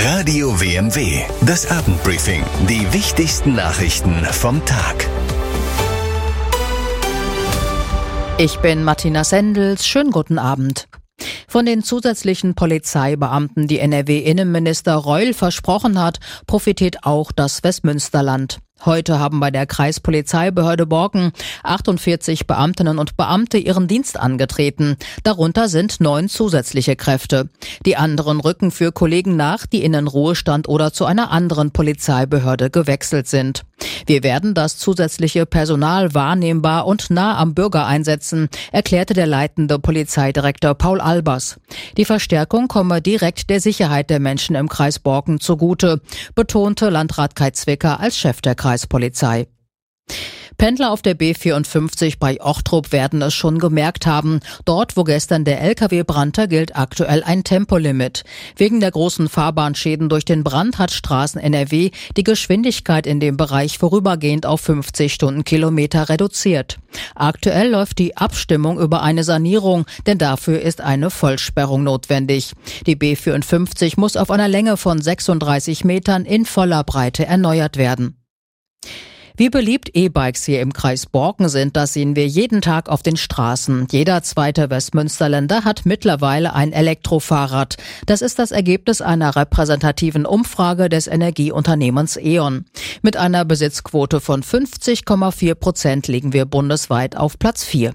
Radio WMW, das Abendbriefing. Die wichtigsten Nachrichten vom Tag. Ich bin Martina Sendels. Schönen guten Abend. Von den zusätzlichen Polizeibeamten, die NRW-Innenminister Reul versprochen hat, profitiert auch das Westmünsterland. Heute haben bei der Kreispolizeibehörde Borken 48 Beamtinnen und Beamte ihren Dienst angetreten. Darunter sind 9 zusätzliche Kräfte. Die anderen rücken für Kollegen nach, die in den Ruhestand oder zu einer anderen Polizeibehörde gewechselt sind. Wir werden das zusätzliche Personal wahrnehmbar und nah am Bürger einsetzen, erklärte der leitende Polizeidirektor Paul Albers. Die Verstärkung komme direkt der Sicherheit der Menschen im Kreis Borken zugute, betonte Landrat Kai Zwicker als Chef der Kreispolizei. Pendler auf der B54 bei Ochtrup werden es schon gemerkt haben. Dort, wo gestern der LKW brannte, gilt aktuell ein Tempolimit. Wegen der großen Fahrbahnschäden durch den Brand hat Straßen NRW die Geschwindigkeit in dem Bereich vorübergehend auf 50 Stundenkilometer reduziert. Aktuell läuft die Abstimmung über eine Sanierung, denn dafür ist eine Vollsperrung notwendig. Die B54 muss auf einer Länge von 36 Metern in voller Breite erneuert werden. Wie beliebt E-Bikes hier im Kreis Borken sind, das sehen wir jeden Tag auf den Straßen. Jeder zweite Westmünsterländer hat mittlerweile ein Elektrofahrrad. Das ist das Ergebnis einer repräsentativen Umfrage des Energieunternehmens E.ON. Mit einer Besitzquote von 50,4% liegen wir bundesweit auf Platz 4.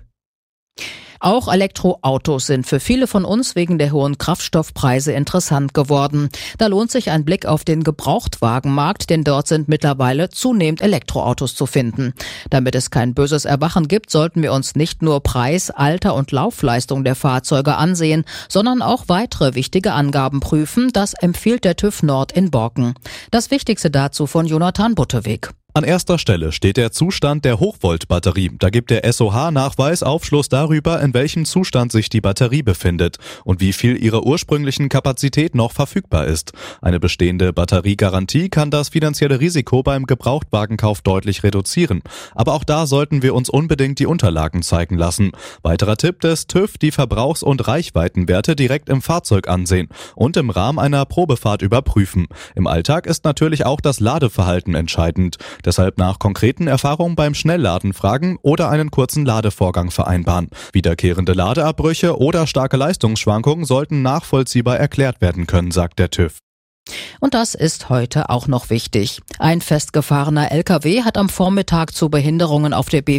Auch Elektroautos sind für viele von uns wegen der hohen Kraftstoffpreise interessant geworden. Da lohnt sich ein Blick auf den Gebrauchtwagenmarkt, denn dort sind mittlerweile zunehmend Elektroautos zu finden. Damit es kein böses Erwachen gibt, sollten wir uns nicht nur Preis, Alter und Laufleistung der Fahrzeuge ansehen, sondern auch weitere wichtige Angaben prüfen. Das empfiehlt der TÜV Nord in Borken. Das Wichtigste dazu von Jonathan Butteweg. An erster Stelle steht der Zustand der Hochvoltbatterie. Da gibt der SOH-Nachweis Aufschluss darüber, in welchem Zustand sich die Batterie befindet und wie viel ihrer ursprünglichen Kapazität noch verfügbar ist. Eine bestehende Batteriegarantie kann das finanzielle Risiko beim Gebrauchtwagenkauf deutlich reduzieren. Aber auch da sollten wir uns unbedingt die Unterlagen zeigen lassen. Weiterer Tipp des TÜV: die Verbrauchs- und Reichweitenwerte direkt im Fahrzeug ansehen und im Rahmen einer Probefahrt überprüfen. Im Alltag ist natürlich auch das Ladeverhalten entscheidend. Deshalb nach konkreten Erfahrungen beim Schnellladen fragen oder einen kurzen Ladevorgang vereinbaren. Wiederkehrende Ladeabbrüche oder starke Leistungsschwankungen sollten nachvollziehbar erklärt werden können, sagt der TÜV. Und das ist heute auch noch wichtig. Ein festgefahrener LKW hat am Vormittag zu Behinderungen auf der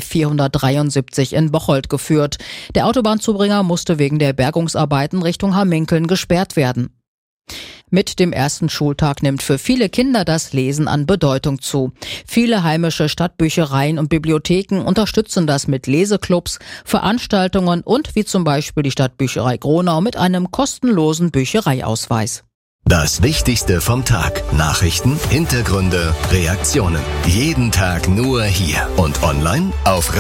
B473 in Bocholt geführt. Der Autobahnzubringer musste wegen der Bergungsarbeiten Richtung Hamminkeln gesperrt werden. Mit dem ersten Schultag nimmt für viele Kinder das Lesen an Bedeutung zu. Viele heimische Stadtbüchereien und Bibliotheken unterstützen das mit Leseclubs, Veranstaltungen und wie zum Beispiel die Stadtbücherei Gronau mit einem kostenlosen Büchereiausweis. Das Wichtigste vom Tag. Nachrichten, Hintergründe, Reaktionen. Jeden Tag nur hier und online auf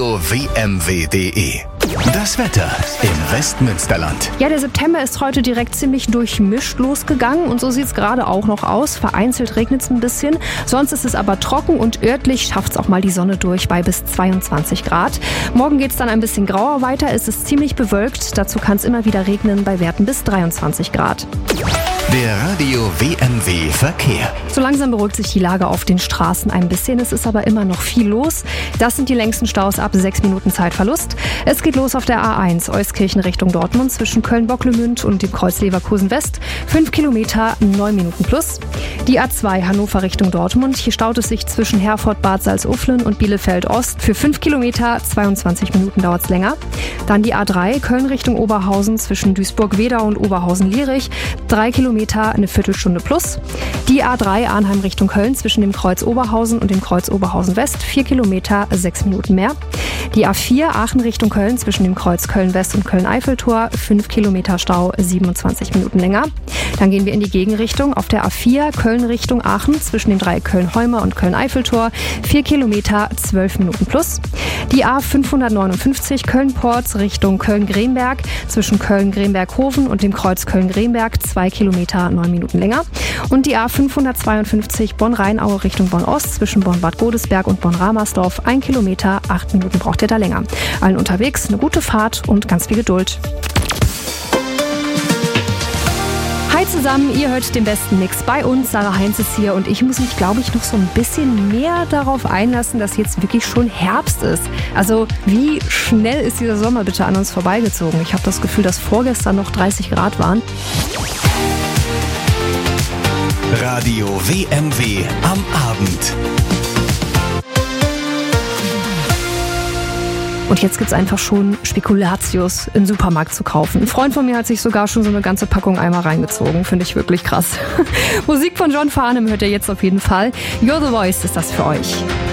radio-wmw.de. Das Wetter im Westmünsterland. Ja, der September ist heute direkt ziemlich durchmischt losgegangen und so sieht es gerade auch noch aus. Vereinzelt regnet es ein bisschen, sonst ist es aber trocken und örtlich schafft es auch mal die Sonne durch bei bis 22 Grad. Morgen geht es dann ein bisschen grauer weiter, es ist ziemlich bewölkt, dazu kann es immer wieder regnen bei Werten bis 23 Grad. Der Radio WMW Verkehr. So langsam beruhigt sich die Lage auf den Straßen ein bisschen. Es ist aber immer noch viel los. Das sind die längsten Staus ab 6 Minuten Zeitverlust. Es geht los auf der A1 Euskirchen Richtung Dortmund zwischen Köln-Bocklemünd und dem Kreuz Leverkusen West. 5 Kilometer, 9 Minuten plus. Die A2 Hannover Richtung Dortmund. Hier staut es sich zwischen Herford, Bad Salzuflen und Bielefeld Ost. Für 5 Kilometer, 22 Minuten dauert es länger. Dann die A3 Köln Richtung Oberhausen zwischen Duisburg-Wedau und Oberhausen-Lierich. 3 Kilometer, eine Viertelstunde plus. Die A3 Arnheim Richtung Köln zwischen dem Kreuz Oberhausen und dem Kreuz Oberhausen West. 4 Kilometer, 6 Minuten mehr. Die A4 Aachen Richtung Köln zwischen dem Kreuz Köln West und Köln-Eiffeltor. 5 Kilometer Stau, 27 Minuten länger. Dann gehen wir in die Gegenrichtung auf der A4 Köln Richtung Aachen zwischen den 3 Köln-Heumer und Köln-Eiffeltor. 4 Kilometer, 12 Minuten plus. Die A559 Köln-Porz Richtung Köln-Gremberg zwischen Köln-Gremberg-Hofen und dem Kreuz Köln-Gremberg. 2 Kilometer, 9 Minuten länger. Und die A552 Bonn-Rheinaue Richtung Bonn-Ost zwischen Bonn-Bad Godesberg und Bonn-Ramersdorf. 1 Kilometer, 8 Minuten braucht ihr da länger. Allen unterwegs eine gute Fahrt und ganz viel Geduld. Hi zusammen, ihr hört den besten Mix bei uns. Sarah Heinz ist hier und ich muss mich, glaube ich, noch so ein bisschen mehr darauf einlassen, dass jetzt wirklich schon Herbst ist. Also wie schnell ist dieser Sommer bitte an uns vorbeigezogen? Ich habe das Gefühl, dass vorgestern noch 30 Grad waren. Radio WMW am Abend. Und jetzt gibt's einfach schon Spekulatius im Supermarkt zu kaufen. Ein Freund von mir hat sich sogar schon so eine ganze Packung Eimer reingezogen. Finde ich wirklich krass. Musik von John Farnham hört ihr jetzt auf jeden Fall. You're the Voice ist das für euch.